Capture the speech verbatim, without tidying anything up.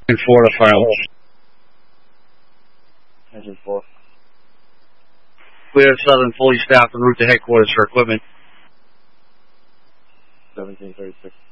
four to file. Engine four. Clear Southern, fully staffed en route to headquarters for equipment. seventeen thirty-six.